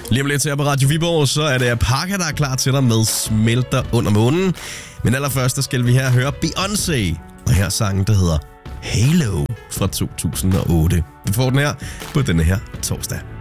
Lige om lidt her på Radio Viborg, så er det Apaka, der er klar til dig med Smelter under månen. Men allerførst, der skal vi her høre Beyoncé, og her sangen, der hedder Halo fra 2008. Vi får den her på denne her torsdag.